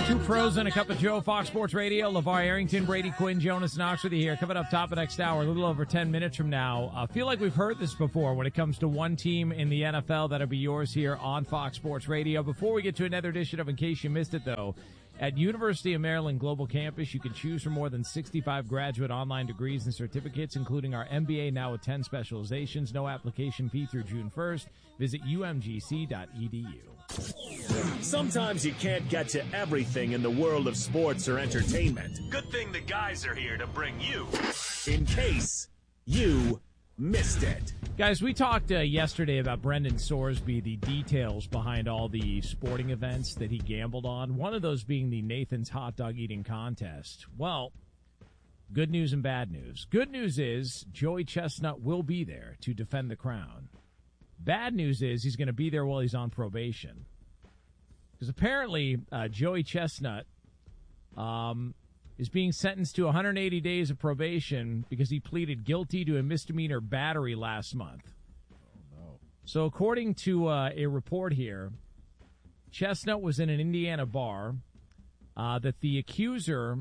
Two pros and a cup of Joe, Fox Sports Radio. LeVar Arrington, Brady Quinn, Jonas Knox with you here. Coming up top of next hour, a little over 10 minutes from now. I feel like we've heard this before when it comes to one team in the NFL that'll be yours here on Fox Sports Radio. Before we get to another edition of In Case You Missed It, though, at University of Maryland Global Campus, you can choose from more than 65 graduate online degrees and certificates, including our MBA now with 10 specializations. No application fee through June 1st. Visit umgc.edu. Sometimes you can't get to everything in the world of sports or entertainment. Good thing the guys are here to bring you In Case You Missed It. Guys, we talked yesterday about Brendan Sorsby, the details behind all the sporting events that he gambled on, one of those being the Nathan's Hot Dog Eating Contest. Well, good news and bad news. Good news is Joey Chestnut will be there to defend the crown. Bad news is he's going to be there while he's on probation. Because apparently Joey Chestnut is being sentenced to 180 days of probation because he pleaded guilty to a misdemeanor battery last month. Oh, no. So according to a report here, Chestnut was in an Indiana bar that the accuser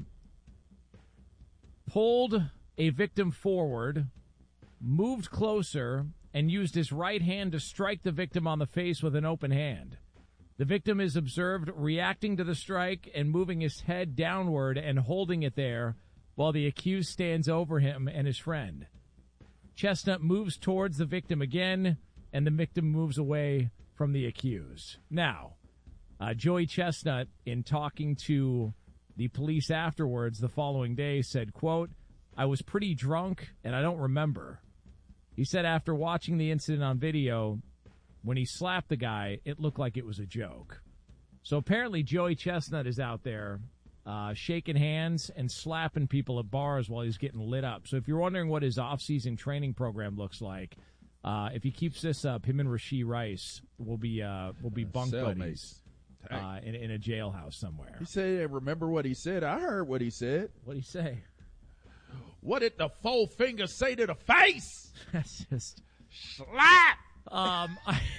pulled a victim forward, moved closer, and used his right hand to strike the victim on the face with an open hand. The victim is observed reacting to the strike and moving his head downward and holding it there while the accused stands over him and his friend. Chestnut moves towards the victim again, and the victim moves away from the accused. Now, Joey Chestnut, in talking to the police afterwards the following day, said, quote, "I was pretty drunk and I don't remember." He said after watching the incident on video, when he slapped the guy, it looked like it was a joke. So apparently Joey Chestnut is out there shaking hands and slapping people at bars while he's getting lit up. So if you're wondering what his off-season training program looks like, if he keeps this up, him and Rashee Rice will be bunk buddies in a jailhouse somewhere. He said, remember what he said? I heard what he said. What'd he say? What did the four fingers say to the face? That's just slap. I'm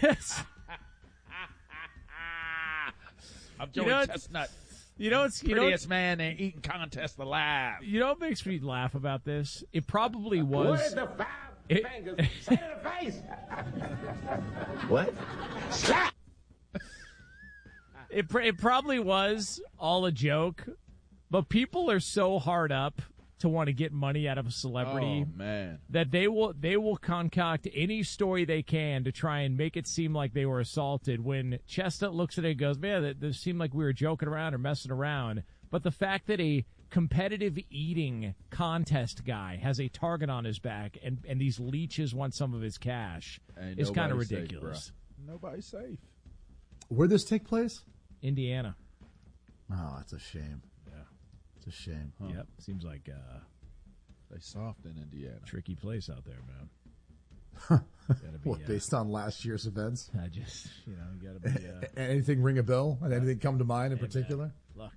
Joey Chestnut. Prettiest man in eating contest alive. You know what makes me laugh about this? It probably was. What did the five fingers say to the face? What? Slap. It probably was all a joke, but people are so hard up to want to get money out of a celebrity that they will concoct any story they can to try and make it seem like they were assaulted. When Chestnut looks at it and goes, man, this seemed like we were joking around or messing around. But the fact that a competitive eating contest guy has a target on his back and these leeches want some of his cash is kind of ridiculous. Safe, nobody's safe. Where'd this take place? Indiana. Oh, that's a shame. It's a shame. Huh. Yep. Seems like they soft in Indiana. Tricky place out there, man. What, based on last year's events? I just, you got to be. Anything ring a bell? Anything come to mind in particular? Man, look,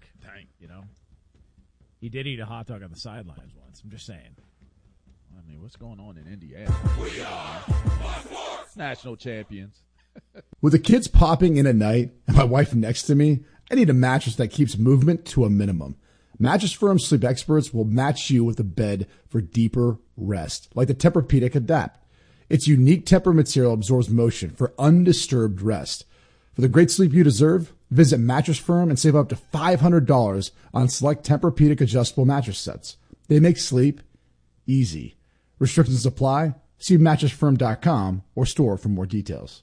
he did eat a hot dog on the sidelines once. I'm just saying. I mean, what's going on in Indiana? We are national champions. With the kids popping in at night and my wife next to me, I need a mattress that keeps movement to a minimum. Mattress Firm sleep experts will match you with a bed for deeper rest, like the Tempur-Pedic Adapt. Its unique Tempur material absorbs motion for undisturbed rest. For the great sleep you deserve, visit Mattress Firm and save up to $500 on select Tempur-Pedic adjustable mattress sets. They make sleep easy. Restrictions apply. See mattressfirm.com or store for more details.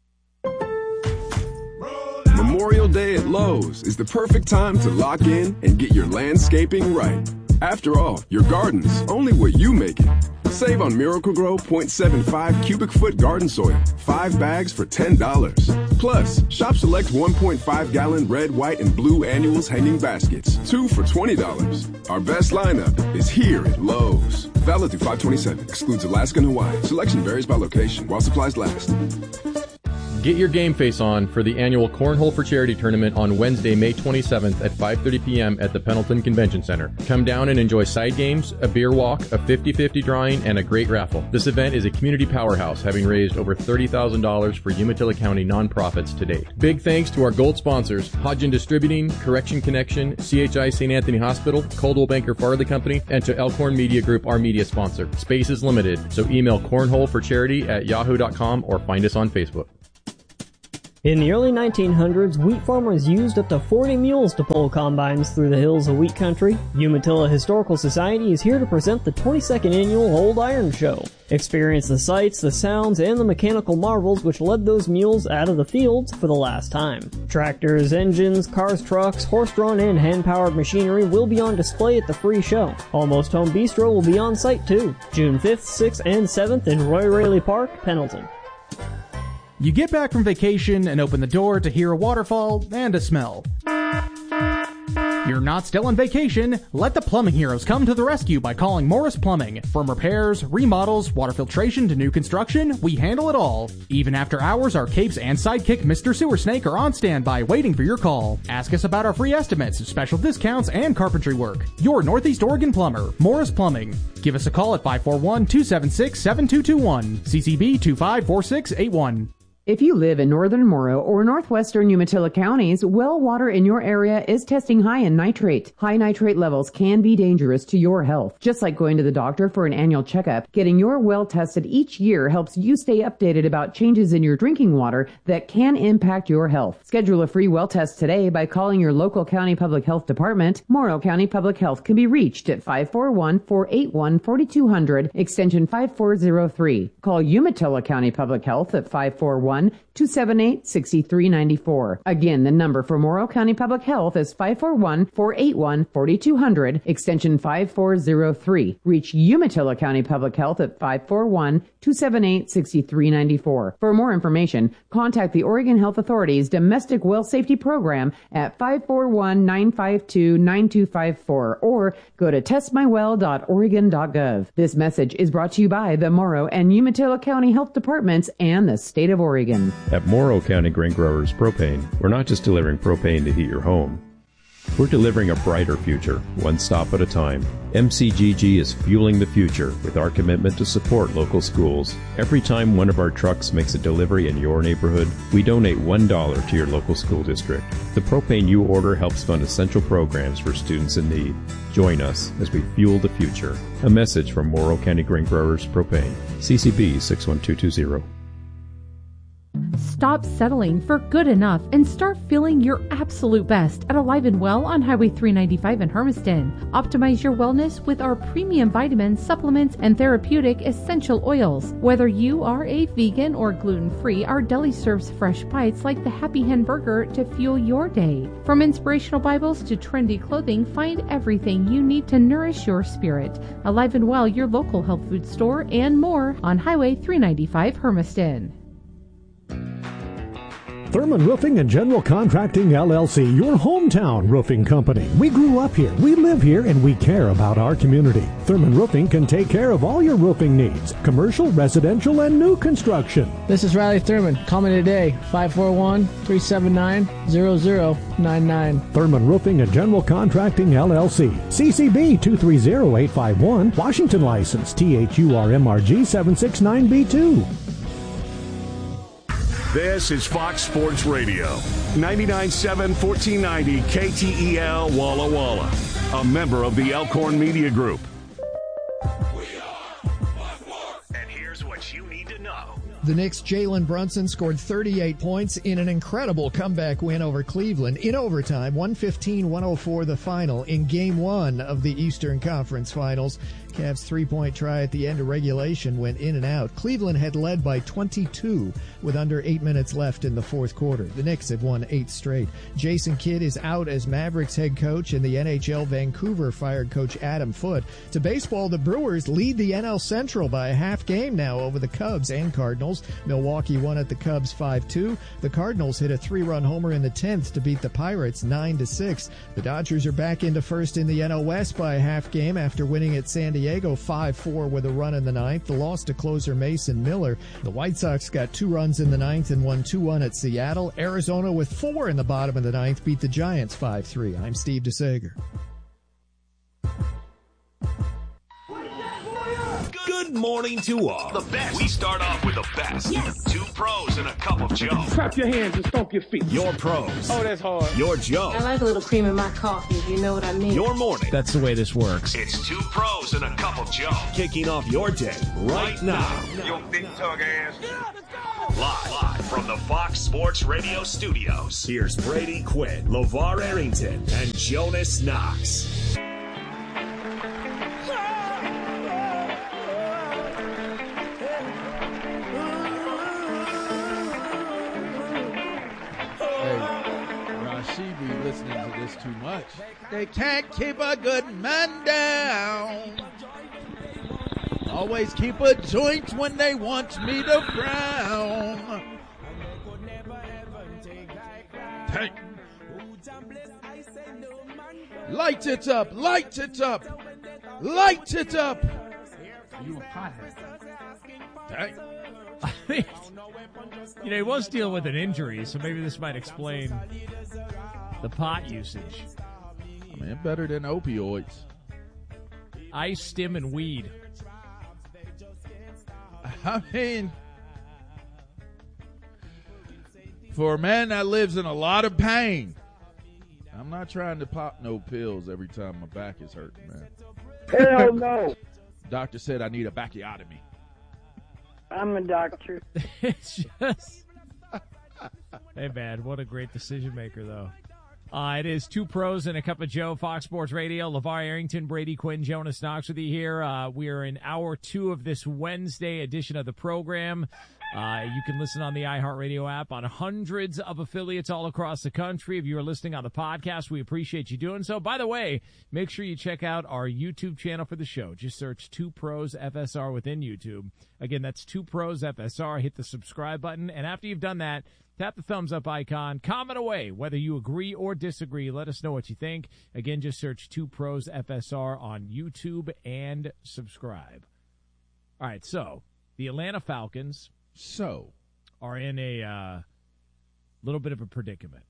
Memorial Day at Lowe's is the perfect time to lock in and get your landscaping right. After all, your garden's only what you make it. Save on Miracle-Gro 0.75 cubic foot garden soil, 5 bags for $10. Plus, shop select 1.5 gallon red, white, and blue annuals hanging baskets, 2 for $20. Our best lineup is here at Lowe's. Valid through 5/27. Excludes Alaska and Hawaii. Selection varies by location while supplies last. Get your game face on for the annual Cornhole for Charity tournament on Wednesday, May 27th at 5:30 p.m. at the Pendleton Convention Center. Come down and enjoy side games, a beer walk, a 50-50 drawing, and a great raffle. This event is a community powerhouse, having raised over $30,000 for Umatilla County nonprofits to date. Big thanks to our gold sponsors, Hodgin Distributing, Correction Connection, CHI St. Anthony Hospital, Coldwell Banker Farley Company, and to Elkhorn Media Group, our media sponsor. Space is limited, so email cornholeforcharity@yahoo.com or find us on Facebook. In the early 1900s, wheat farmers used up to 40 mules to pull combines through the hills of wheat country. Umatilla Historical Society is here to present the 22nd annual Old Iron Show. Experience the sights, the sounds, and the mechanical marvels which led those mules out of the fields for the last time. Tractors, engines, cars, trucks, horse-drawn and hand-powered machinery will be on display at the free show. Almost Home Bistro will be on site too. June 5th, 6th, and 7th in Roy Raley Park, Pendleton. You get back from vacation and open the door to hear a waterfall and a smell. You're not still on vacation. Let the plumbing heroes come to the rescue by calling Morris Plumbing. From repairs, remodels, water filtration to new construction, we handle it all. Even after hours, our capes and sidekick Mr. Sewer Snake are on standby waiting for your call. Ask us about our free estimates, special discounts, and carpentry work. Your Northeast Oregon plumber, Morris Plumbing. Give us a call at 541-276-7221. CCB 254681. If you live in northern Morrow or northwestern Umatilla counties, well water in your area is testing high in nitrate. High nitrate levels can be dangerous to your health. Just like going to the doctor for an annual checkup, getting your well tested each year helps you stay updated about changes in your drinking water that can impact your health. Schedule a free well test today by calling your local county public health department. Morrow County Public Health can be reached at 541-481-4200, extension 5403. Call Umatilla County Public Health at 541-278-6394. Again, the number for Morrow County Public Health is 541-481-4200, extension 5403. Reach Umatilla County Public Health at 541-278-6394. For more information, contact the Oregon Health Authority's Domestic Well Safety Program at 541-952-9254 or go to testmywell.oregon.gov. This message is brought to you by the Morrow and Umatilla County Health Departments and the State of Oregon. At Morrow County Grain Growers Propane, we're not just delivering propane to heat your home. We're delivering a brighter future, one stop at a time. MCGG is fueling the future with our commitment to support local schools. Every time one of our trucks makes a delivery in your neighborhood, we donate $1 to your local school district. The propane you order helps fund essential programs for students in need. Join us as we fuel the future. A message from Morrow County Grain Growers Propane. CCB 61220. Stop settling for good enough and start feeling your absolute best at Alive and Well on Highway 395 in Hermiston. Optimize your wellness with our premium vitamins, supplements, and therapeutic essential oils. Whether you are a vegan or gluten-free, our deli serves fresh bites like the Happy Hen Burger to fuel your day. From inspirational Bibles to trendy clothing, find everything you need to nourish your spirit. Alive and Well, your local health food store, and more on Highway 395 Hermiston. Thurman Roofing and General Contracting, LLC, your hometown roofing company. We grew up here, we live here, and we care about our community. Thurman Roofing can take care of all your roofing needs, commercial, residential, and new construction. This is Riley Thurman. Call me today, 541-379-0099. Thurman Roofing and General Contracting, LLC. CCB 230851, Washington license, THURMRG 769B2. This is Fox Sports Radio, 99.7 1490 KTEL Walla Walla, a member of the Elkhorn Media Group. And here's what you need to know. The Knicks' Jalen Brunson scored 38 points in an incredible comeback win over Cleveland in overtime, 115-104 the final in Game 1 of the Eastern Conference Finals. Cavs' three-point try at the end of regulation went in and out. Cleveland had led by 22 with under 8 minutes left in the fourth quarter. The Knicks have won 8 straight. Jason Kidd is out as Mavericks head coach, and the NHL Vancouver fired coach Adam Foote. To baseball, the Brewers lead the NL Central by a half game now over the Cubs and Cardinals. Royals. Milwaukee won at the Cubs 5-2. The Cardinals hit a 3-run homer in the 10th to beat the Pirates 9-6. The Dodgers are back into first in the NL West by a half game after winning at San Diego 5-4 with a run in the 9th. The loss to closer Mason Miller. The White Sox got 2 runs in the 9th and won 2-1 at Seattle. Arizona with 4 in the bottom of the 9th beat the Giants 5-3. I'm Steve DeSager. Good morning to all. The best. We start off with the best. Yes. 2 pros and a cup of Joe. Clap your hands and stomp your feet. Your pros. Oh, that's hard. Your Joe. I like a little cream in my coffee, if you know what I mean. Your morning. That's the way this works. It's 2 pros and a cup of Joe. Kicking off your day right now. Your big tug ass. Live from the Fox Sports Radio studios. Here's Brady Quinn, LeVar Arrington, and Jonas Knox. Listening to this too much. They can't keep a good man down. Always keep a joint when they want me to frown. Hey. Light it up, light it up, light it up. You a pothead. Hey. You know, he was dealing with an injury, so maybe this might explain the pot usage. I mean, better than opioids. Ice, stim, and weed. I mean, for a man that lives in a lot of pain, I'm not trying to pop no pills every time my back is hurting, man. Hell no. Doctor said I need a backiotomy. I'm a doctor. It's just... Hey, man, what a great decision maker, though. It is 2 pros and a cup of Joe, Fox Sports Radio. LeVar Arrington, Brady Quinn, Jonas Knox with you here. We are in hour 2 of this Wednesday edition of the program. You can listen on the iHeartRadio app on hundreds of affiliates all across the country. If you are listening on the podcast, we appreciate you doing so. By the way, make sure you check out our YouTube channel for the show. Just search 2 Pros FSR within YouTube. Again, that's 2 Pros FSR. Hit the subscribe button. And after you've done that, tap the thumbs up icon. Comment away whether you agree or disagree. Let us know what you think. Again, just search 2 Pros FSR on YouTube and subscribe. All right, so the Atlanta Falcons are in a little bit of a predicament.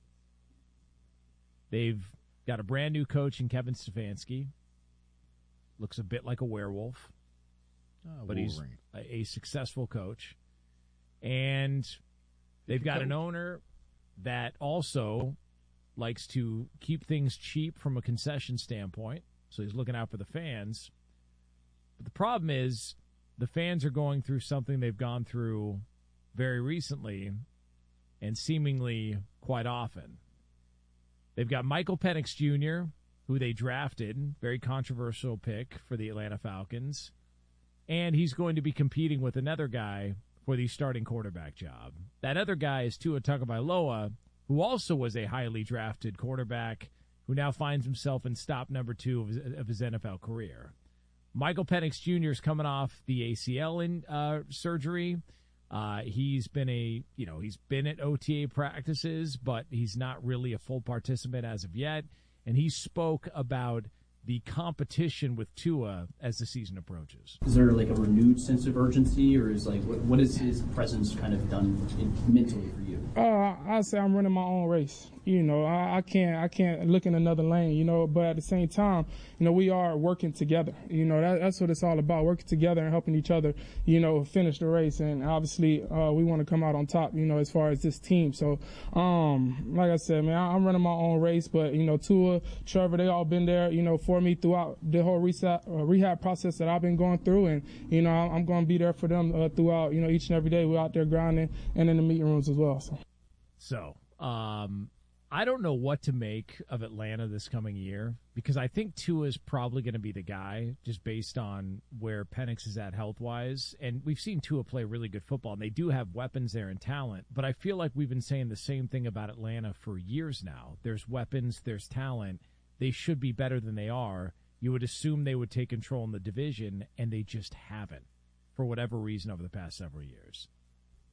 They've got a brand new coach in Kevin Stefanski. Looks a bit like a werewolf, but he's a successful coach. And they've got an owner that also likes to keep things cheap from a concession standpoint, so he's looking out for the fans. But the problem is the fans are going through something they've gone through very recently and seemingly quite often. They've got Michael Penix Jr., who they drafted, very controversial pick for the Atlanta Falcons, and he's going to be competing with another guy for the starting quarterback job. That other guy is Tua Tagovailoa, who also was a highly drafted quarterback who now finds himself in stop number 2 of his NFL career. Michael Penix Jr. is coming off the ACL surgery. He's been at OTA practices, but he's not really a full participant as of yet. And he spoke about the competition with Tua as the season approaches. Is there like a renewed sense of urgency, or is like what has his presence kind of done mentally for you? I say I'm running my own race. You know, I can't look in another lane, you know, but at the same time, you know, we are working together. You know, that's what it's all about, working together and helping each other, you know, finish the race. And obviously, we want to come out on top, you know, as far as this team. So, like I said, man, I'm running my own race, but, you know, Tua, Trevor, they all been there, you know, for me throughout the whole rehab process that I've been going through. And, you know, I'm going to be there for them throughout, you know, each and every day. We're out there grinding and in the meeting rooms as well. So, I don't know what to make of Atlanta this coming year because I think Tua is probably going to be the guy just based on where Penix is at health-wise. And we've seen Tua play really good football, and they do have weapons there and talent. But I feel like we've been saying the same thing about Atlanta for years now. There's weapons, there's talent. They should be better than they are. You would assume they would take control in the division, and they just haven't for whatever reason over the past several years.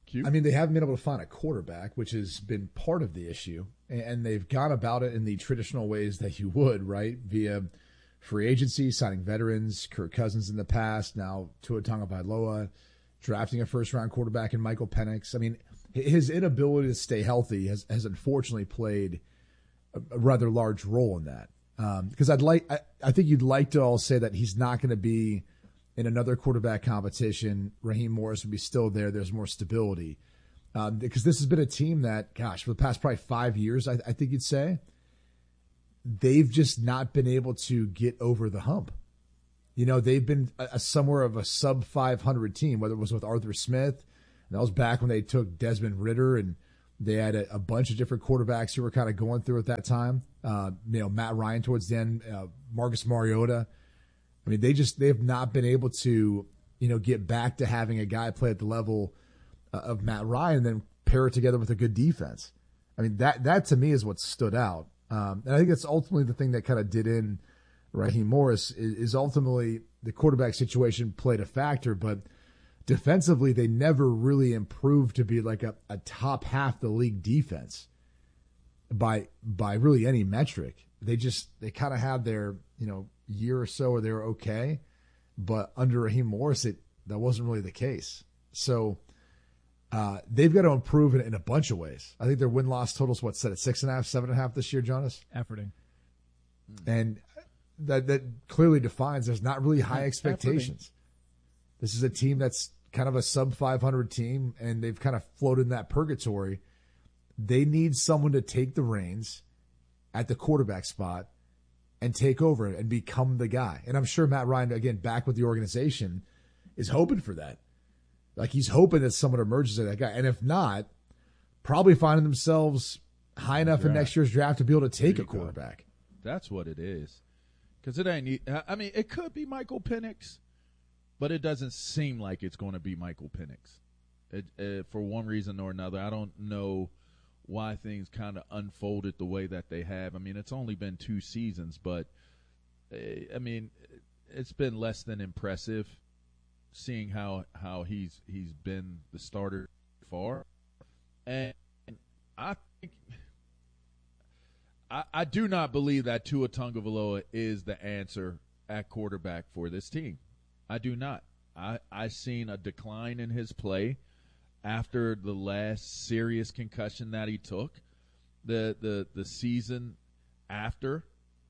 I mean, they haven't been able to find a quarterback, which has been part of the issue. And they've gone about it in the traditional ways that you would, right? Via free agency, signing veterans, Kirk Cousins in the past, now Tua Tagovailoa, drafting a first-round quarterback in Michael Penix. I mean, his inability to stay healthy has unfortunately played a rather large role in that. Because I think you'd like to all say that he's not going to be in another quarterback competition. Raheem Morris would be still there. There's more stability. Because this has been a team that, gosh, for the past probably 5 years, I think you'd say, they've just not been able to get over the hump. You know, they've been somewhere of a sub 500 team, whether it was with Arthur Smith. And that was back when they took Desmond Ridder, and they had a bunch of different quarterbacks who were kind of going through at that time. Matt Ryan towards the end, Marcus Mariota. I mean, they have not been able to, get back to having a guy play at the level of Matt Ryan and then pair it together with a good defense. I mean, that to me is what stood out. And I think that's ultimately the thing that kind of did in Raheem Morris is ultimately the quarterback situation played a factor, but defensively they never really improved to be like a top half the league defense by really any metric. They kind of had their, year or so where they were okay, but under Raheem Morris, that wasn't really the case. So they've got to improve in a bunch of ways. I think their win-loss total's set at 6.5, 7.5 this year, Jonas? Efforting. And that clearly defines there's not really high expectations. This is a team that's kind of a sub 500 team, and they've kind of floated in that purgatory. They need someone to take the reins at the quarterback spot and take over and become the guy. And I'm sure Matt Ryan, again, back with the organization, is hoping for that. Like, he's hoping that someone emerges as that guy. And if not, probably finding themselves high enough in next year's draft to be able to take a quarterback. That's what it is. Because it ain't – I mean, it could be Michael Penix, but it doesn't seem like it's going to be Michael Penix. For one reason or another, I don't know why things kind of unfolded the way that they have. I mean, it's only been 2 seasons, but, I mean, it's been less than impressive seeing how he's been the starter far. And I think I do not believe that Tua Tagovailoa is the answer at quarterback for this team. I do not. I've seen a decline in his play after the last serious concussion that he took, the season after.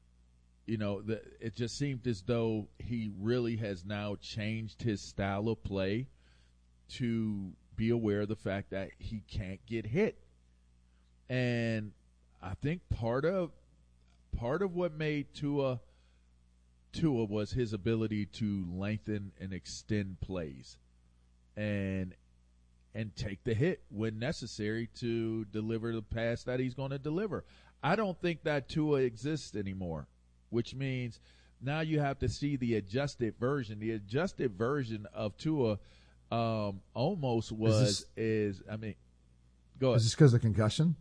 It just seemed as though he really has now changed his style of play to be aware of the fact that he can't get hit. And I think part of what made Tua was his ability to lengthen and extend plays and take the hit when necessary to deliver the pass that he's going to deliver. I don't think that Tua exists anymore, which means now you have to see the adjusted version. The adjusted version of Tua almost go ahead. Is this because of concussion?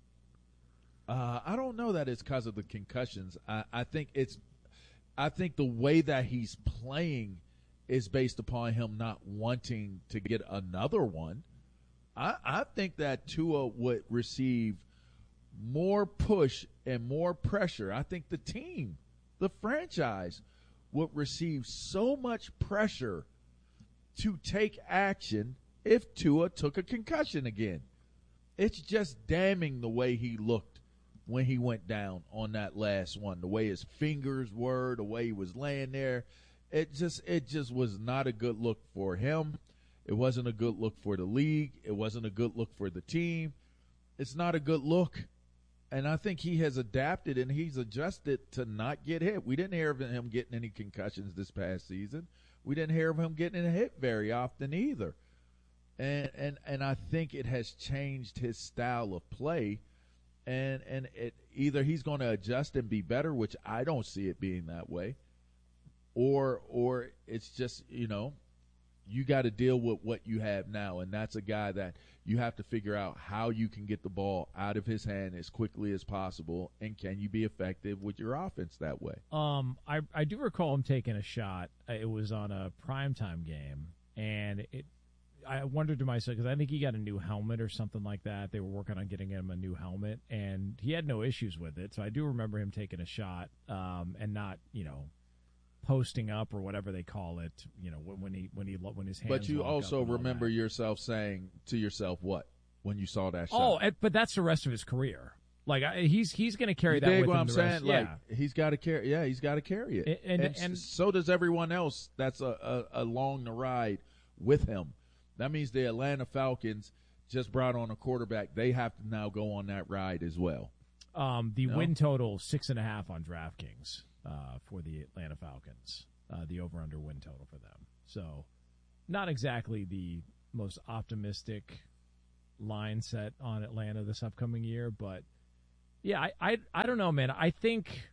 I don't know that it's because of the concussions. I think the way that he's playing is based upon him not wanting to get another one. I think that Tua would receive more push and more pressure. I think the team, the franchise, would receive so much pressure to take action if Tua took a concussion again. It's just damning the way he looked when he went down on that last one, the way his fingers were, the way he was laying there. It just was not a good look for him. It wasn't a good look for the league. It wasn't a good look for the team. It's not a good look. And I think he has adapted and he's adjusted to not get hit. We didn't hear of him getting any concussions this past season. We didn't hear of him getting hit very often either. And I think it has changed his style of play. And it either he's going to adjust and be better, which I don't see it being that way, or it's just, you got to deal with what you have now, and that's a guy that you have to figure out how you can get the ball out of his hand as quickly as possible, and can you be effective with your offense that way? I do recall him taking a shot. It was on a primetime game, and I wondered to myself, because I think he got a new helmet or something like that. They were working on getting him a new helmet, and he had no issues with it. So I do remember him taking a shot and not, posting up or whatever they call it, when his hands. But you also remember yourself saying to yourself what when you saw that shot? Oh, but that's the rest of his career. Like he's going to carry that with him. What I'm the saying? Rest. Like he's got to carry. Yeah, he's got to carry it, and so does everyone else that's along the ride with him. That means the Atlanta Falcons just brought on a quarterback. They have to now go on that ride as well. The win total 6.5 on DraftKings for the Atlanta Falcons. The over/under win total for them. So, not exactly the most optimistic line set on Atlanta this upcoming year, but. Yeah, I don't know, man. I think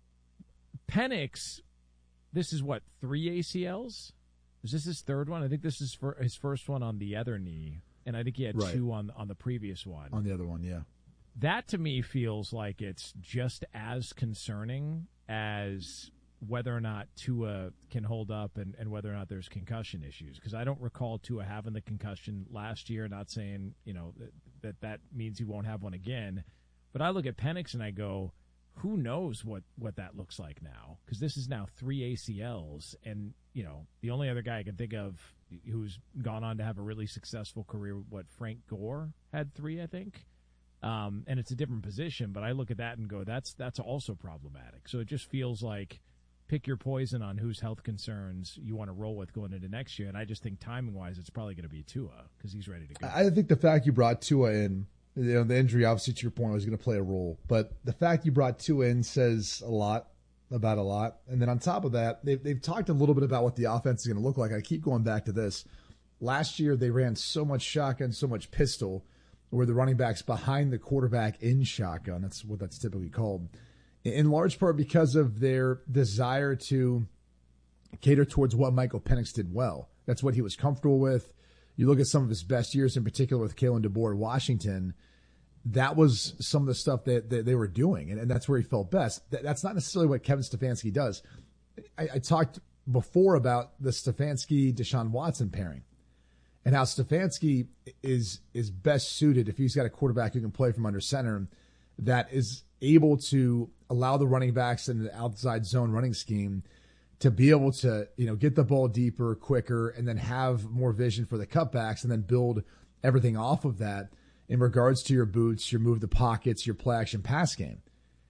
Penix, this is what, 3 ACLs? Is this his third one? I think this is for his first one on the other knee, and I think he had 2 on the previous one. On the other one, yeah. That to me feels like it's just as concerning as whether or not Tua can hold up and whether or not there's concussion issues. Because I don't recall Tua having the concussion last year, not saying that means he won't have one again. But I look at Penix and I go, who knows what that looks like now? Because this is now 3 ACLs. And, the only other guy I can think of who's gone on to have a really successful career, Frank Gore had 3, I think. And it's a different position. But I look at that and go, that's also problematic. So it just feels like pick your poison on whose health concerns you want to roll with going into next year. And I just think timing-wise it's probably going to be Tua because he's ready to go. I think the fact you brought Tua in, the injury, obviously, to your point, was going to play a role. But the fact you brought Tua in says a lot about a lot. And then on top of that, they've talked a little bit about what the offense is going to look like. I keep going back to this. Last year, they ran so much shotgun, so much pistol, where the running back's behind the quarterback in shotgun. That's what that's typically called. In large part because of their desire to cater towards what Michael Penix did well. That's what he was comfortable with. You look at some of his best years, in particular with Kalen DeBoer at Washington, that was some of the stuff that they were doing, and that's where he felt best. That's not necessarily what Kevin Stefanski does. I talked before about the Stefanski-Deshaun Watson pairing and how Stefanski is best suited if he's got a quarterback who can play from under center that is able to allow the running backs in the outside zone running scheme to be able to, get the ball deeper, quicker, and then have more vision for the cutbacks and then build everything off of that in regards to your boots, your move the pockets, your play action pass game.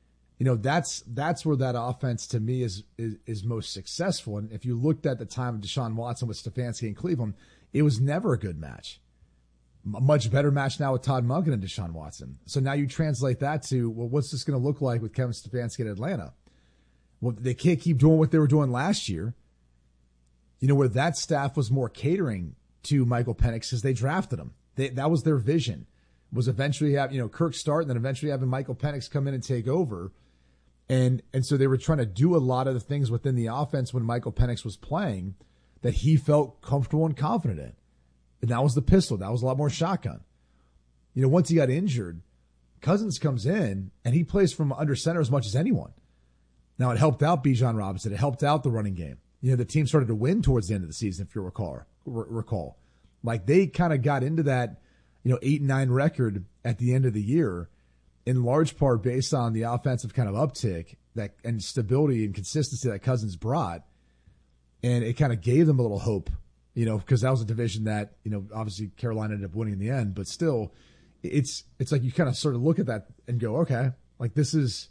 That's where that offense to me is most successful. And if you looked at the time of Deshaun Watson with Stefanski in Cleveland, it was never a good match. A much better match now with Todd Monken and Deshaun Watson. So now you translate that to, well, what's this going to look like with Kevin Stefanski in Atlanta? Well, they can't keep doing what they were doing last year, where that staff was more catering to Michael Penix because they drafted him. That was their vision, was eventually have, Kirk start and then eventually having Michael Penix come in and take over. And so they were trying to do a lot of the things within the offense when Michael Penix was playing that he felt comfortable and confident in. And that was the pistol. That was a lot more shotgun. Once he got injured, Cousins comes in and he plays from under center as much as anyone. Now, it helped out Bijan Robinson. It helped out the running game. The team started to win towards the end of the season, if you recall. Like, they kind of got into that, 8-9 record at the end of the year, in large part based on the offensive kind of uptick and stability and consistency that Cousins brought. And it kind of gave them a little hope, because that was a division that, obviously Carolina ended up winning in the end. But still, it's like you kind of sort of look at that and go, okay, like this is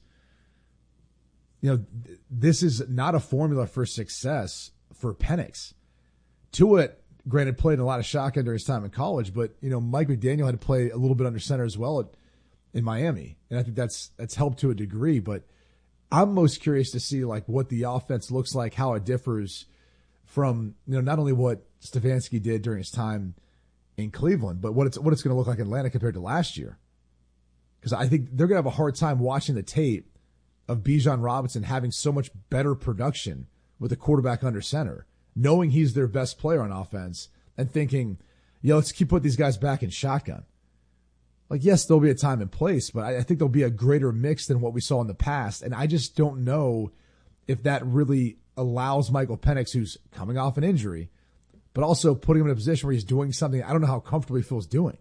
not a formula for success for Penix. Tua, granted, played a lot of shotgun during his time in college, but, Mike McDaniel had to play a little bit under center as well in Miami. And I think that's helped to a degree. But I'm most curious to see, like, what the offense looks like, how it differs from, not only what Stefanski did during his time in Cleveland, but what it's going to look like in Atlanta compared to last year. Because I think they're going to have a hard time watching the tape of Bijan Robinson having so much better production with a quarterback under center, knowing he's their best player on offense and thinking, let's keep putting these guys back in shotgun. Like, yes, there'll be a time and place, but I think there'll be a greater mix than what we saw in the past. And I just don't know if that really allows Michael Penix, who's coming off an injury, but also putting him in a position where he's doing something I don't know how comfortable he feels doing.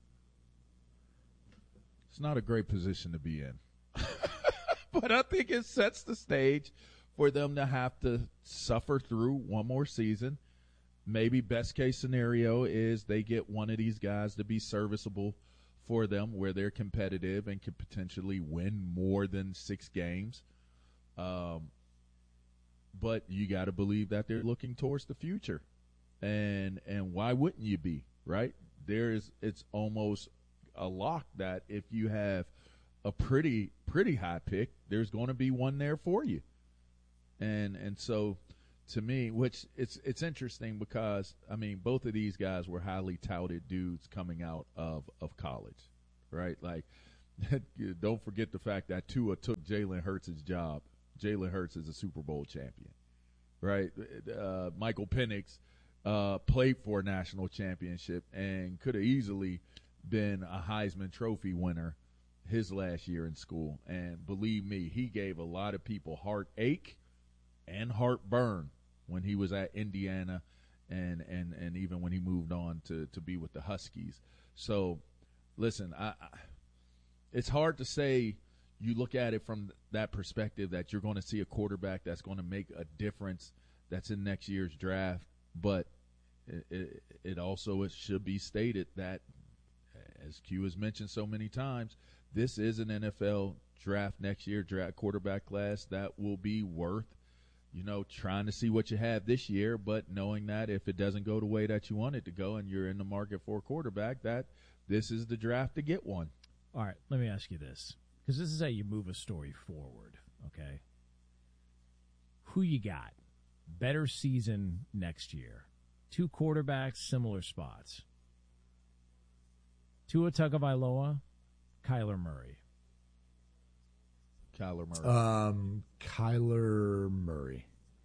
It's not a great position to be in. But I think it sets the stage for them to have to suffer through one more season. Maybe best case scenario is they get one of these guys to be serviceable for them where they're competitive and can potentially win more than 6 games. But you got to believe that they're looking towards the future. And why wouldn't you be, right? It's almost a lock that if you have a pretty high pick, there's going to be one there for you. And so to me, which it's interesting because I mean both of these guys were highly touted dudes coming out of college, right? Like don't forget the fact that Tua took Jalen Hurts' job. Jalen Hurts is a Super Bowl champion, right? Michael Penix played for a national championship and could have easily been a Heisman Trophy winner his last year in school. And believe me, he gave a lot of people heartache and heartburn when he was at Indiana and even when he moved on to be with the Huskies. So, listen, it's hard to say you look at it from that perspective that you're going to see a quarterback that's going to make a difference that's in next year's draft. But it also should be stated that, as Q has mentioned so many times, this is an NFL draft next year, draft quarterback class that will be worth, trying to see what you have this year, but knowing that if it doesn't go the way that you want it to go and you're in the market for a quarterback, that this is the draft to get one. All right, let me ask you this, because this is how you move a story forward, okay? Who you got? Better season next year. 2 quarterbacks, similar spots. Tua Tagovailoa, Kyler Murray. Kyler Murray.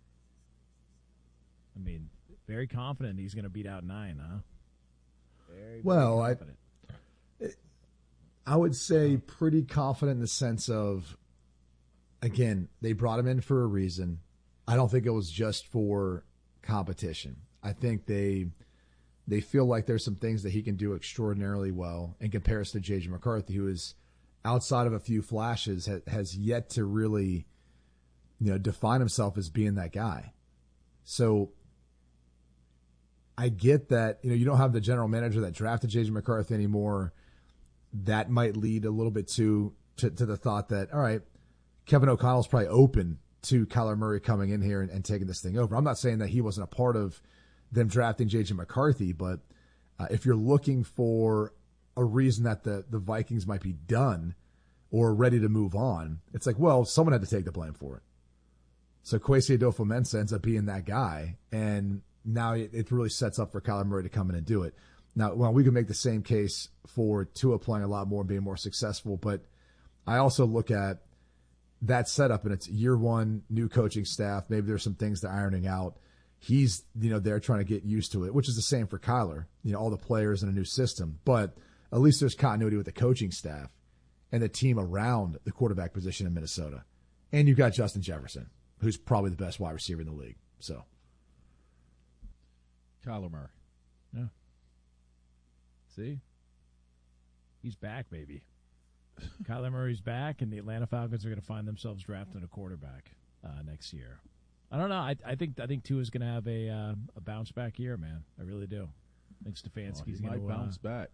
I mean, very confident he's going to beat out 9, huh? Very confident. I would say pretty confident in the sense of, again, they brought him in for a reason. I don't think it was just for competition. I think they feel like there's some things that he can do extraordinarily well in comparison to J.J. McCarthy, who is, outside of a few flashes, has yet to really, define himself as being that guy. So I get that, you don't have the general manager that drafted J.J. McCarthy anymore. That might lead a little bit to the thought that, all right, Kevin O'Connell's probably open to Kyler Murray coming in here and taking this thing over. I'm not saying that he wasn't a part of them drafting J.J. McCarthy, but if you're looking for a reason that the Vikings might be done or ready to move on, it's like, well, someone had to take the blame for it. So Kwesi Adofo-Mensah ends up being that guy, and now it really sets up for Kyler Murray to come in and do it. Now, well, we can make the same case for Tua playing a lot more and being more successful, but I also look at that setup, and it's year one, new coaching staff. Maybe there's some things they're ironing out. He's, they're trying to get used to it, which is the same for Kyler, all the players in a new system. But at least there's continuity with the coaching staff and the team around the quarterback position in Minnesota. And you've got Justin Jefferson, who's probably the best wide receiver in the league. So, Kyler Murray. Yeah. See? He's back, baby. Kyler Murray's back, and the Atlanta Falcons are going to find themselves drafting a quarterback next year. I don't know. I think Tua's going to have a bounce back year, man. I really do. I think Stefanski's going to bounce back.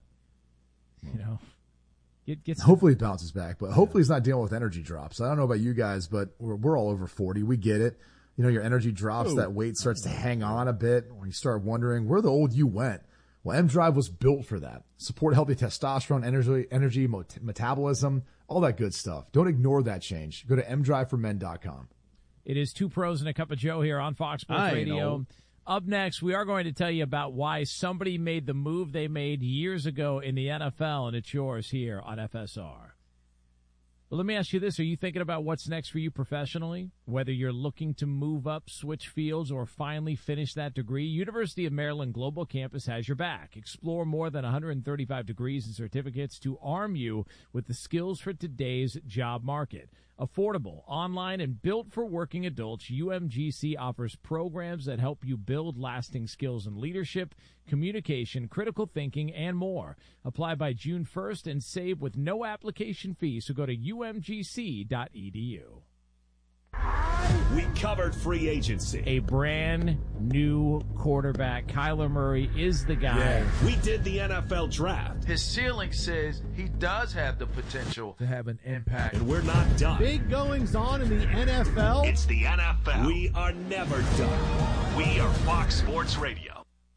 Hopefully he bounces back, but hopefully he's not dealing with energy drops. I don't know about you guys, but we're all over 40. We get it. Your energy drops, that weight starts to hang on a bit when you start wondering where the old you went. Well, M-Drive was built for that. Support healthy testosterone, energy, metabolism, all that good stuff. Don't ignore that change. Go to mdriveformen.com. It is 2 pros and a cup of Joe here on Fox Sports Radio. Up next, we are going to tell you about why somebody made the move they made years ago in the NFL, and it's yours here on FSR. Well, let me ask you this. Are you thinking about what's next for you professionally? Whether you're looking to move up, switch fields, or finally finish that degree, University of Maryland Global Campus has your back. Explore more than 135 degrees and certificates to arm you with the skills for today's job market. Affordable, online, and built for working adults, UMGC offers programs that help you build lasting skills in leadership, communication, critical thinking, and more. Apply by June 1st and save with no application fee, so go to umgc.edu. We covered free agency. A brand new quarterback. Kyler Murray is the guy. Yeah. We did the NFL draft. His ceiling says he does have the potential to have an impact. And we're not done. Big goings on in the NFL. It's the NFL. We are never done. We are Fox Sports Radio.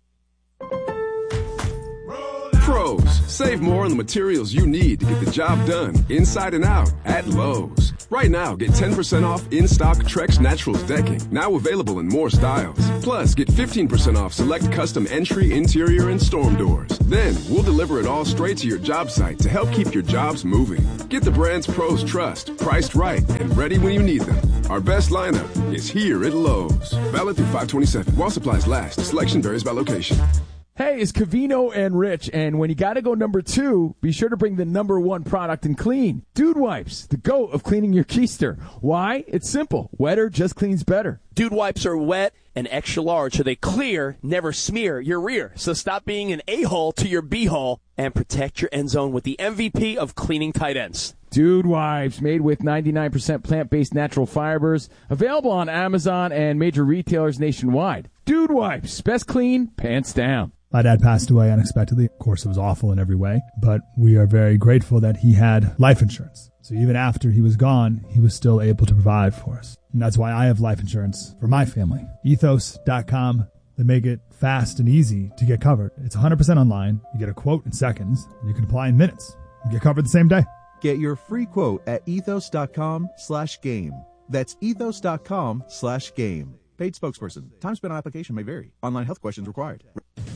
Pros, save more on the materials you need to get the job done inside and out at Lowe's. Right now, get 10% off in-stock Trex Naturals decking, now available in more styles. Plus, get 15% off select custom entry, interior, and storm doors. Then, we'll deliver it all straight to your job site to help keep your jobs moving. Get the brands pros trust, priced right, and ready when you need them. Our best lineup is here at Lowe's. Valid through 5/27. While supplies last. Selection varies by location. Hey, it's Covino and Rich, and when you gotta go number 2, be sure to bring the number 1 product in clean. Dude Wipes, the GOAT of cleaning your keister. Why? It's simple. Wetter just cleans better. Dude Wipes are wet and extra large, so they clear, never smear your rear. So stop being an a-hole to your b-hole and protect your end zone with the MVP of cleaning tight ends. Dude Wipes, made with 99% plant-based natural fibers, available on Amazon and major retailers nationwide. Dude Wipes, best clean, pants down. My dad passed away unexpectedly. Of course, it was awful in every way, but we are very grateful that he had life insurance. So even after he was gone, he was still able to provide for us. And that's why I have life insurance for my family. Ethos.com. They make it fast and easy to get covered. It's 100% online. You get a quote in seconds, and you can apply in minutes. You get covered the same day. Get your free quote at ethos.com/game. That's ethos.com/game. Paid spokesperson. Time spent on application may vary. Online health questions required.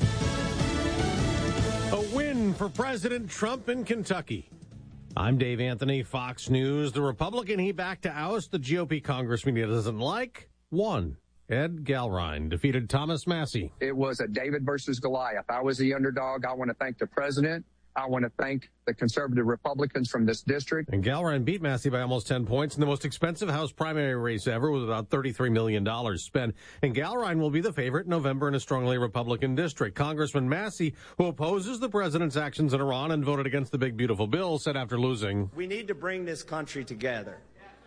A win for President Trump in Kentucky. I'm Dave Anthony, Fox News. The Republican he backed to oust the GOP congressman he doesn't like won. Ed Galrine defeated Thomas Massey. It was a David versus Goliath. I was the underdog. I want to thank the president. I want to thank the conservative Republicans from this district. And Galrine beat Massey by almost 10 points in the most expensive House primary race ever, with about $33 million spent. And Galrine will be the favorite in November in a strongly Republican district. Congressman Massey, who opposes the president's actions in Iran and voted against the big, beautiful bill, said after losing, "We need to bring this country together.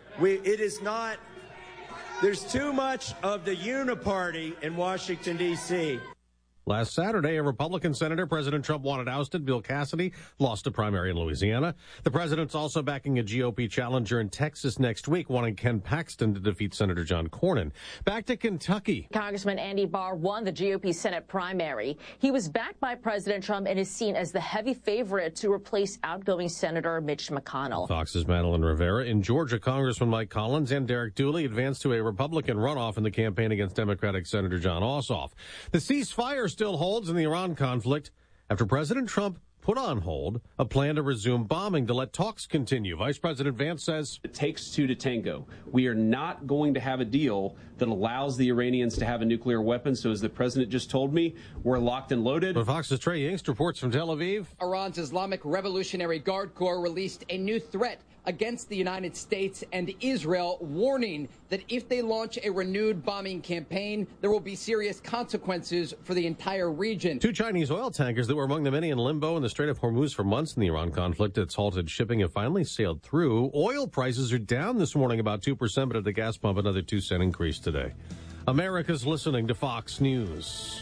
There's too much of the uniparty in Washington, D.C. Last Saturday, a Republican senator President Trump wanted ousted, Bill Cassidy, lost a primary in Louisiana. The president's also backing a GOP challenger in Texas next week, wanting Ken Paxton to defeat Senator John Cornyn. Back to Kentucky. Congressman Andy Barr won the GOP Senate primary. He was backed by President Trump and is seen as the heavy favorite to replace outgoing Senator Mitch McConnell. Fox's Madeline Rivera. In Georgia, Congressman Mike Collins and Derek Dooley advanced to a Republican runoff in the campaign against Democratic Senator John Ossoff. The ceasefire still holds in the Iran conflict after President Trump put on hold a plan to resume bombing to let talks continue. Vice President Vance says, "It takes two to tango. We are not going to have a deal that allows the Iranians to have a nuclear weapon. So as the president just told me, we're locked and loaded." But Fox's Trey Yingst reports from Tel Aviv. Iran's Islamic Revolutionary Guard Corps released a new threat against the United States and Israel, warning that if they launch a renewed bombing campaign, there will be serious consequences for the entire region. 2 Chinese oil tankers that were among the many in limbo in the Strait of Hormuz for months in the Iran conflict that's halted shipping have finally sailed through. Oil prices are down this morning about 2%, but at the gas pump, another 2-cent increase today. America's listening to Fox News.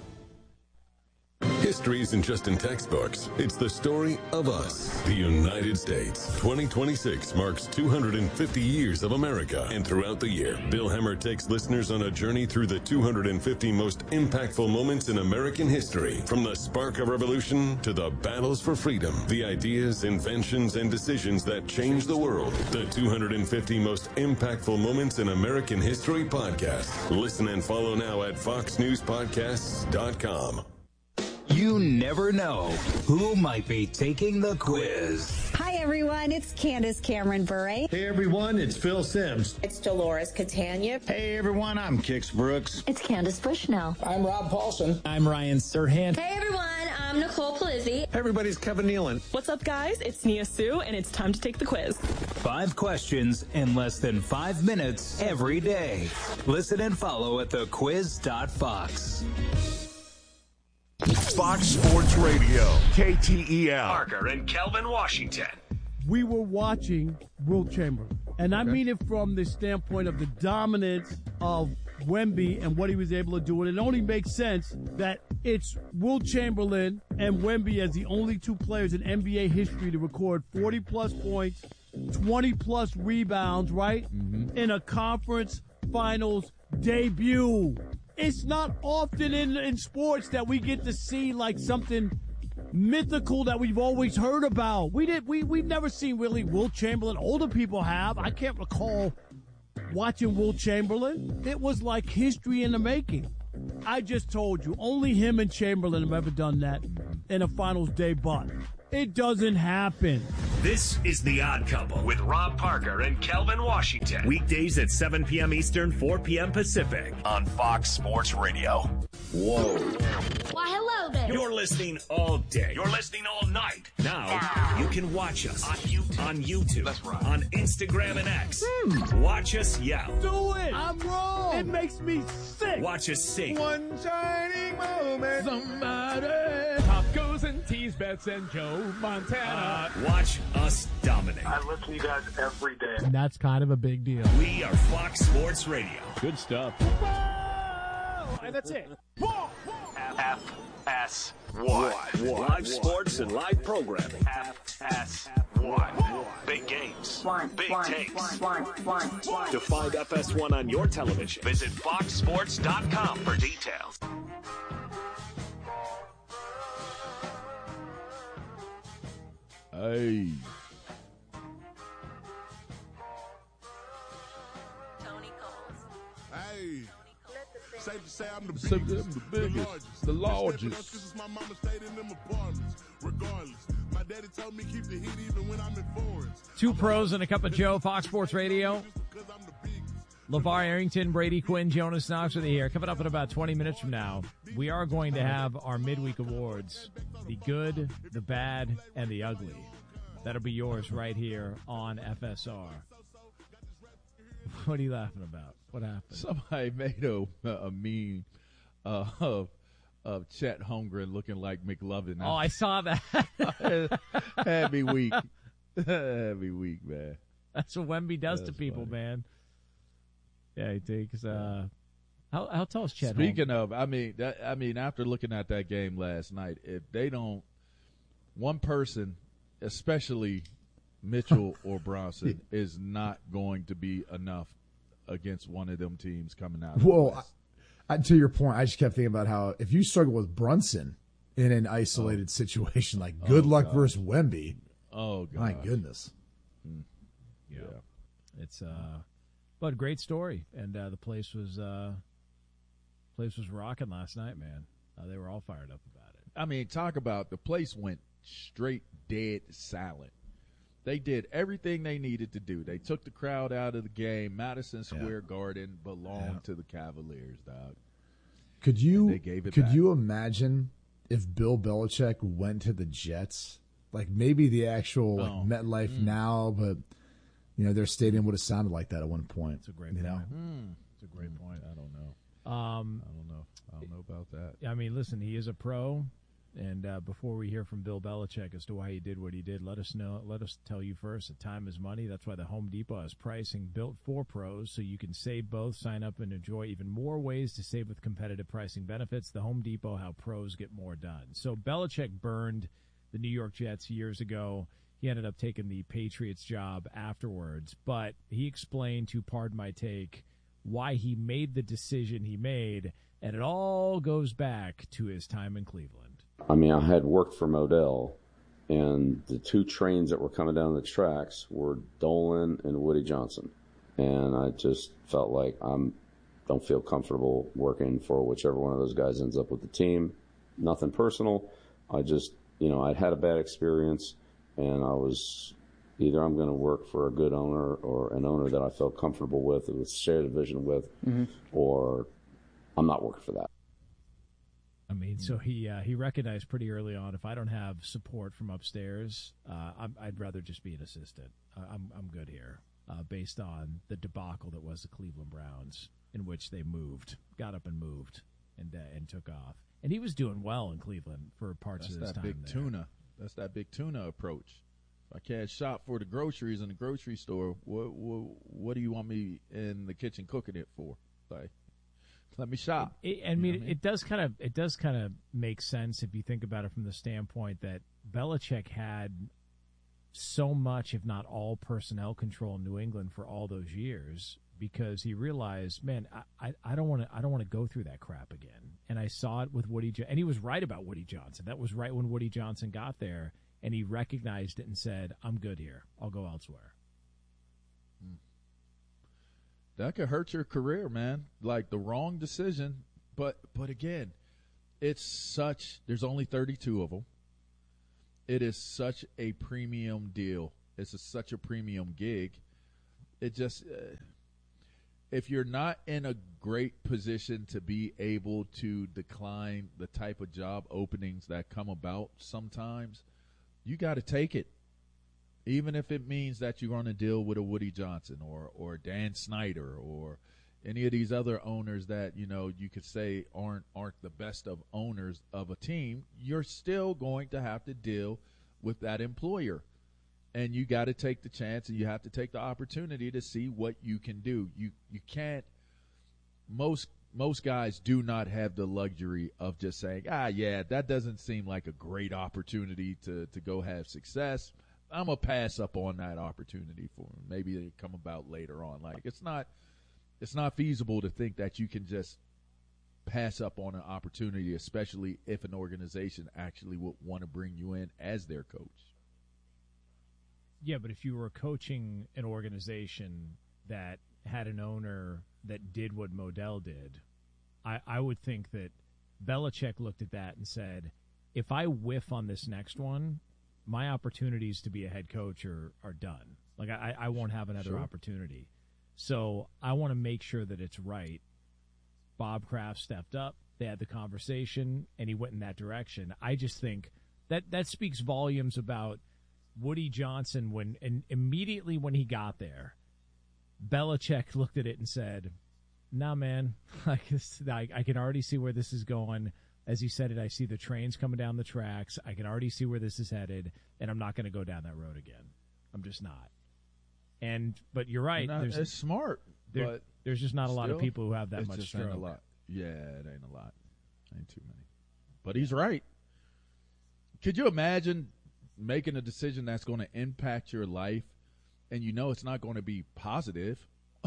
History isn't just in textbooks. It's the story of us, the United States. 2026 marks 250 years of America. And throughout the year, Bill Hemmer takes listeners on a journey through the 250 most impactful moments in American history. From the spark of revolution to the battles for freedom, the ideas, inventions, and decisions that changed the world. The 250 most impactful moments in American history podcast. Listen and follow now at foxnewspodcasts.com. You never know who might be taking the quiz. Hi, everyone. It's Candace Cameron Bure. Hey, everyone. It's Phil Simms. It's Dolores Catania. Hey, everyone. I'm Kix Brooks. It's Candace Bushnell. I'm Rob Paulson. I'm Ryan Serhant. Hey, everyone. I'm Nicole Palizzi. Hey, everybody's Kevin Nealon. What's up, guys? It's Nia Sue, and it's time to take the quiz. 5 questions in less than 5 minutes every day. Listen and follow at thequiz.fox. Fox Sports Radio, KTEL. Parker and Kelvin Washington. We were watching Wilt Chamberlain, and I mean it from the standpoint of the dominance of Wemby and what he was able to do. And it only makes sense that it's Wilt Chamberlain and Wemby as the only two players in NBA history to record 40-plus points, 20-plus rebounds, right, in a conference finals debut. It's not often in sports that we get to see like something mythical that we've always heard about. We've never seen really Wilt Chamberlain. Older people have. I can't recall watching Wilt Chamberlain. It was like history in the making. I just told you, only him and Chamberlain have ever done that in a finals debut. It doesn't happen. This is The Odd Couple with Rob Parker and Kelvin Washington. Weekdays at 7 p.m. Eastern, 4 p.m. Pacific on Fox Sports Radio. Whoa. Why, hello there. You're listening all day. You're listening all night. Now, you can watch us on YouTube. That's right. On Instagram and X. Watch us yell. Do it. I'm wrong. It makes me sick. Watch us sing. One shining moment. Somebody. Tacos and teas, bets and Joe Montana. Watch us dominate. I listen to you guys every day. And that's kind of a big deal. We are Fox Sports Radio. Good stuff. And that's it. FS1. Live sports and live programming. FS1. Big games. Big takes. To find FS1 on your television, visit foxsports.com for details. Hey. Tony Coles. Hey. Safe to say I'm the biggest, the largest. This is my mama stayed in them apartments. Regardless, my daddy told me keep the heat even when I'm in foreigns. Two pros and a cup of Joe, Fox Sports Radio. LeVar Arrington, Brady Quinn, Jonas Knox with you here. Coming up in about 20 minutes from now, we are going to have our midweek awards. The good, the bad, and the ugly. That'll be yours right here on FSR. What are you laughing about? What happened? Somebody made a meme of Chet Holmgren looking like McLovin. Oh, I saw that. Had me weak. Had me weak, man. That's what Wemby does to people, funny. Man. Yeah, he takes. How tall is Chet? Speaking of, I mean, after looking at that game last night, if they don't, one person, especially Mitchell or Bronson, is not going to be enough against one of them teams coming out. Well, to your point, I just kept thinking about how if you struggle with Brunson in an isolated situation, like good luck versus Wemby. Oh, God. My goodness. Yeah. It's but great story, and the place was rocking last night, man. They were all fired up about it. I mean, talk about the place went straight dead silent. They did everything they needed to do. They took the crowd out of the game. Madison Square Garden belonged to the Cavaliers, dog. Could you imagine if Bill Belichick went to the Jets? Like maybe the actual MetLife now, but their stadium would have sounded like that at one point. It's a great point. It's a great point. I don't know. I don't know about that. I mean, listen, he is a pro. And before we hear from Bill Belichick as to why he did what he did, let us know. Let us tell you first that time is money. That's why the Home Depot has pricing built for pros, so you can save both. Sign up and enjoy even more ways to save with competitive pricing benefits. The Home Depot, how pros get more done. So Belichick burned the New York Jets years ago. He ended up taking the Patriots job afterwards, but he explained, to pardon my take, why he made the decision he made, and it all goes back to his time in Cleveland. I mean, I had worked for Modell, and the two trains that were coming down the tracks were Dolan and Woody Johnson. And I just felt like don't feel comfortable working for whichever one of those guys ends up with the team. nothing personal. I just, I'd had a bad experience, and I was either I'm going to work for a good owner or an owner that I felt comfortable with share the vision with, or I'm not working for that. I mean, so he recognized pretty early on, if I don't have support from upstairs, I'd rather just be an assistant. I'm good here, based on the debacle that was the Cleveland Browns, in which they got up and moved, and took off. And he was doing well in Cleveland for parts of his time there. That's that big tuna approach. If I can't shop for the groceries in the grocery store, what do you want me in the kitchen cooking it for? Like, let me shop. It does kind of make sense if you think about it from the standpoint that Belichick had so much, if not all, personnel control in New England for all those years, because he realized, man, I don't want to go through that crap again. And I saw it with Woody, and he was right about Woody Johnson. That was right when Woody Johnson got there, and he recognized it and said, "I'm good here. I'll go elsewhere." That could hurt your career, man. Like the wrong decision. But again, there's only 32 of them. It is such a premium deal. It's such a premium gig. It just, if you're not in a great position to be able to decline the type of job openings that come about sometimes, you got to take it. Even if it means that you're going to deal with a Woody Johnson or Dan Snyder or any of these other owners that, you could say aren't the best of owners of a team, you're still going to have to deal with that employer. And you got to take the chance, and you have to take the opportunity to see what you can do. You can't – most guys do not have the luxury of just saying, yeah, that doesn't seem like a great opportunity to go have success. I'm going to pass up on that opportunity for him. Maybe they come about later on. Like, it's not feasible to think that you can just pass up on an opportunity, especially if an organization actually would want to bring you in as their coach. Yeah, but if you were coaching an organization that had an owner that did what Modell did, I would think that Belichick looked at that and said, if I whiff on this next one, my opportunities to be a head coach are done. Like, I won't have another opportunity. So I want to make sure that it's right. Bob Kraft stepped up. They had the conversation, and he went in that direction. I just think that speaks volumes about Woody Johnson immediately when he got there, Belichick looked at it and said, nah, man, I can already see where this is going. As he said it, I see the trains coming down the tracks. I can already see where this is headed, and I'm not going to go down that road again. I'm just not. But you're right. It's smart. But there's just not a lot of people who have that much stroke. Ain't a lot. Yeah, it ain't a lot. Ain't too many. But he's right. Could you imagine making a decision that's going to impact your life, and it's not going to be positive,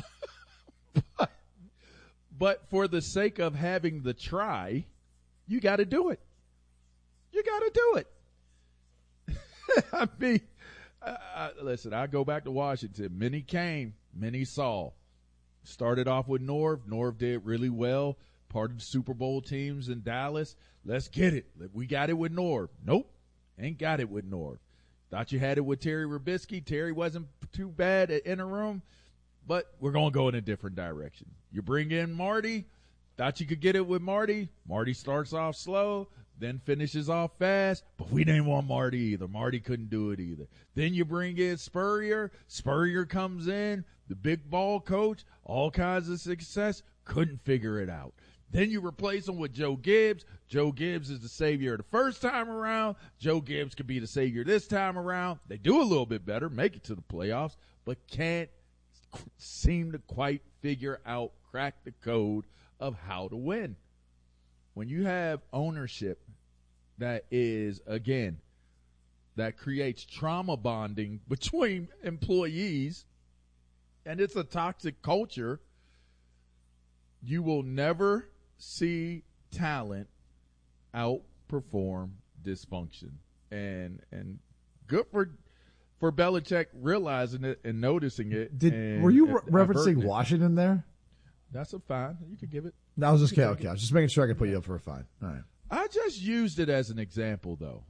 but for the sake of having the try, you got to do it. You got to do it. I mean, listen, I go back to Washington. Many came, many saw. Started off with Norv. Norv did really well. Part of the Super Bowl teams in Dallas. Let's get it. We got it with Norv. Nope. Ain't got it with Norv. Thought you had it with Terry Robisky. Terry wasn't too bad at interim, but we're going to go in a different direction. You bring in Marty. Thought you could get it with Marty. Marty starts off slow, then finishes off fast, but we didn't want Marty either. Marty couldn't do it either. Then you bring in Spurrier. Spurrier comes in, the big ball coach, all kinds of success, couldn't figure it out. Then you replace him with Joe Gibbs. Joe Gibbs is the savior the first time around. Joe Gibbs could be the savior this time around. They do a little bit better, make it to the playoffs, but can't seem to quite crack the code of how to win. When you have ownership that is, again, that creates trauma bonding between employees, and it's a toxic culture, you will never see talent outperform dysfunction. And good for Belichick realizing it and noticing it. Were you referencing Washington there? That's a fine. You could give it. No, I was just okay. I was just making sure I could put you up for a fine. All right. I just used it as an example, though.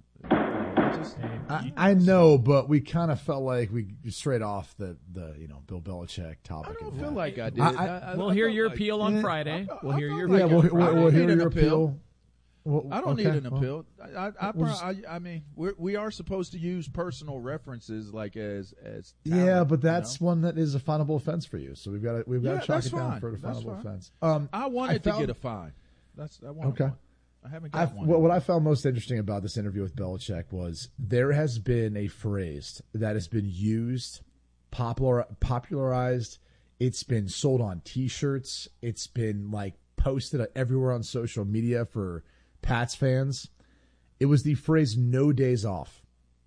I know, but we kind of felt like we straight off the Bill Belichick topic. I don't feel like I did. We'll hear your appeal on Friday. We'll hear your appeal. Yeah, we'll hear your appeal. I don't need an appeal. I mean, we are supposed to use personal references like as talent, yeah, but that's one that is a finable offense for you. So we've got to chalk it down for a finable offense. I wanted to get a fine. I wanted one. I haven't got one. What I found most interesting about this interview with Belichick was there has been a phrase that has been used, popularized. It's been sold on T-shirts. It's been posted everywhere on social media for Pats fans. It was the phrase "no days off,"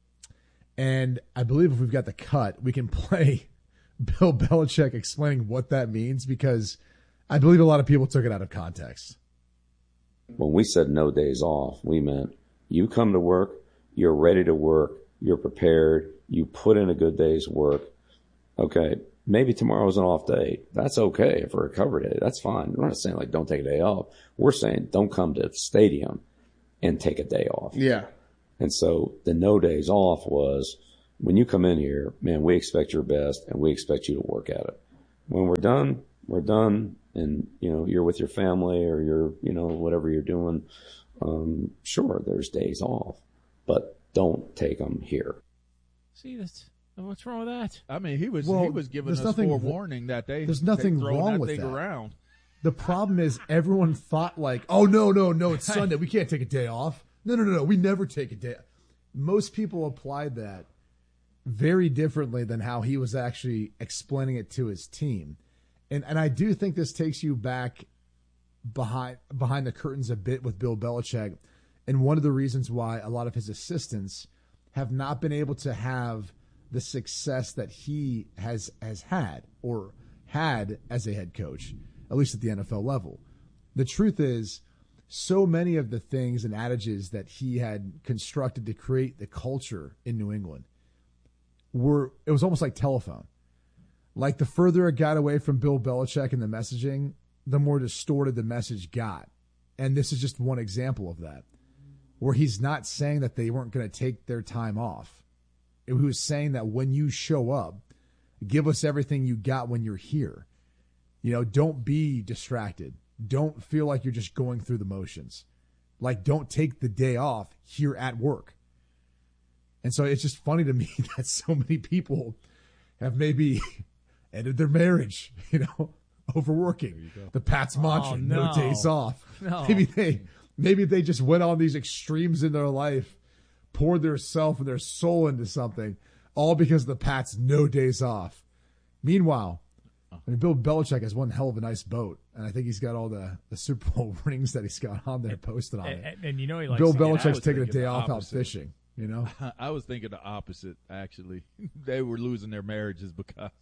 and I believe if we've got the cut, we can play Bill Belichick explaining what that means, because I believe a lot of people took it out of context. When we said no days off, we meant you come to work, you're ready to work, you're prepared, you put in a good day's work. Okay, maybe tomorrow's an off day. That's okay for a recovery day. That's fine. We're not saying don't take a day off. We're saying don't come to the stadium and take a day off. Yeah. And so the no days off was when you come in here, man, we expect your best and we expect you to work at it. When we're done, we're done. And, you're with your family or you're, whatever you're doing. Sure, there's days off, but don't take them here. See, what's wrong with that? I mean, he was giving us forewarning that day. There's nothing wrong with that. Around. The problem is everyone thought oh, no, it's Sunday. We can't take a day off. No. We never take a day. Most people applied that very differently than how he was actually explaining it to his team. And I do think this takes you back behind the curtains a bit with Bill Belichick, and one of the reasons why a lot of his assistants have not been able to have the success that he has had or had as a head coach, at least at the NFL level. The truth is, so many of the things and adages that he had constructed to create the culture in New England it was almost like telephone. The further it got away from Bill Belichick and the messaging, the more distorted the message got. And this is just one example of that, where he's not saying that they weren't going to take their time off. He was saying that when you show up, give us everything you got when you're here. Don't be distracted. Don't feel like you're just going through the motions. Don't take the day off here at work. And so it's just funny to me that so many people have maybe ended their marriage, overworking. The Pats mantra, no days off. No. Maybe they just went on these extremes in their life, poured their self and their soul into something, all because of the Pats no days off. Meanwhile, Bill Belichick has one hell of a nice boat, and I think he's got all the Super Bowl rings that he's got on there posted on it. And he likes Bill Belichick's taking a day off out fishing. I was thinking the opposite, actually. They were losing their marriages because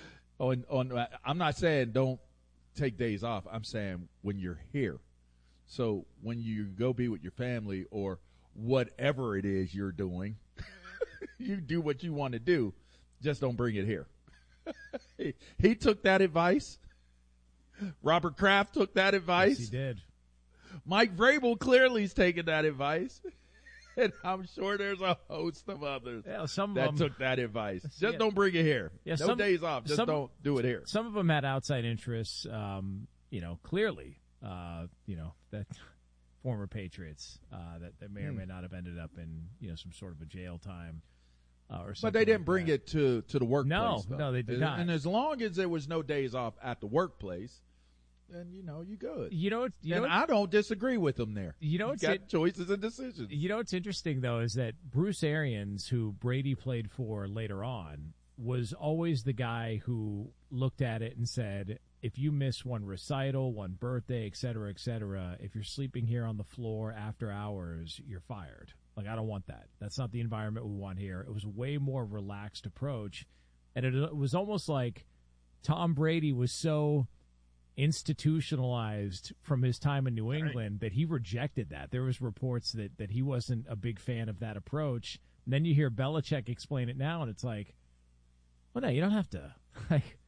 I'm not saying don't take days off. I'm saying when you're here. So when you go be with your family or whatever it is you're doing, you do what you want to do. Just don't bring it here. He took that advice. Robert Kraft took that advice. Yes, he did. Mike Vrabel clearly is taking that advice. And I'm sure there's a host of others that took that advice. Just don't bring it here. Yeah, no days off. Just don't do it here. Some of them had outside interests, clearly, that former Patriots that may or may not have ended up in, some sort of a jail time. Or something. But they didn't bring it to the workplace. No, they did not. And as long as there was no days off at the workplace, then you good. I don't disagree with them there. Got choices and decisions. What's interesting though is that Bruce Arians, who Brady played for later on, was always the guy who looked at it and said, if you miss one recital, one birthday, et cetera, if you're sleeping here on the floor after hours, you're fired. I don't want that. That's not the environment we want here. It was a way more relaxed approach. And it was almost like Tom Brady was so institutionalized from his time in New England that he rejected that. There was reports that he wasn't a big fan of that approach. And then you hear Belichick explain it now, and it's like, well, no, you don't have to.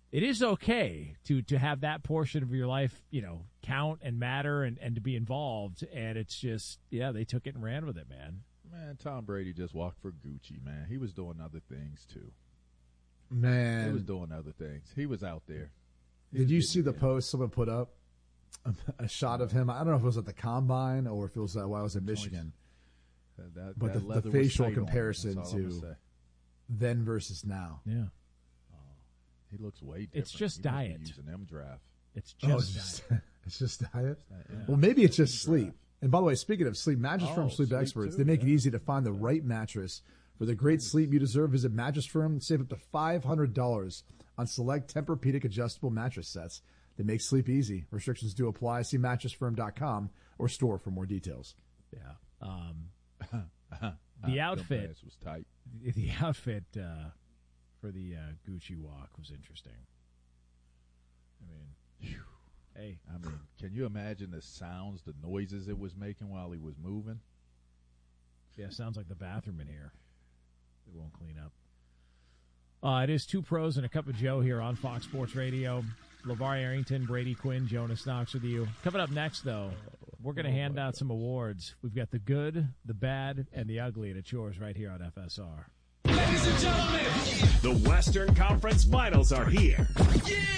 it is okay to have that portion of your life, count and matter and to be involved. And it's just, they took it and ran with it, man. Man, Tom Brady just walked for Gucci, man. He was doing other things, too. Man. He was doing other things. He was out there. Did you see the post someone put up? A shot of him. I don't know if it was at the Combine or if it was while I was in Michigan. But the facial comparison to then versus now. Yeah. He looks way different. It's just diet. Using them draft. It's just diet. It's just diet? Yeah. Well, maybe it's just sleep. And by the way, speaking of sleep, Mattress Firm Sleep Experts, too, they make it easy to find the right mattress for the great sleep you deserve. Visit Mattress Firm and save up to $500 on select Tempur-Pedic adjustable mattress sets. They make sleep easy. Restrictions do apply. See mattressfirm.com or store for more details. Yeah. The outfit was tight. The outfit for the Gucci walk was interesting. Hey. Can you imagine the sounds, the noises it was making while he was moving? Yeah, sounds like the bathroom in here. They won't clean up. It is Two Pros and a Cup of Joe here on Fox Sports Radio. LeVar Arrington, Brady Quinn, Jonas Knox with you. Coming up next, though, we're going to hand out some awards. We've got the good, the bad, and the ugly, and it's yours right here on FSR. Ladies and gentlemen, the Western Conference Finals are here. Yeah!